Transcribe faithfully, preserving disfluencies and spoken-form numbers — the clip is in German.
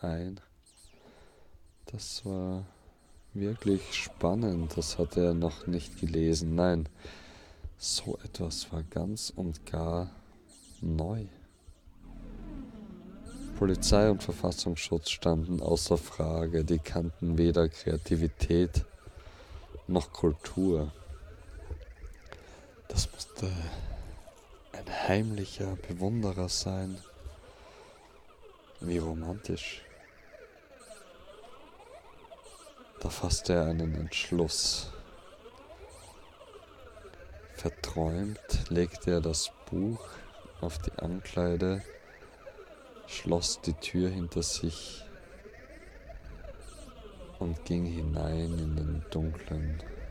ein. Das war wirklich spannend. Das hatte er noch nicht gelesen. Nein, so etwas war ganz und gar neu. Polizei und Verfassungsschutz standen außer Frage. Die kannten weder Kreativität noch Kultur. Das musste ein heimlicher Bewunderer sein. Wie romantisch. Da fasste er einen Entschluss. Verträumt legte er das Buch auf die Ankleide, schloss die Tür hinter sich und ging hinein in den dunklen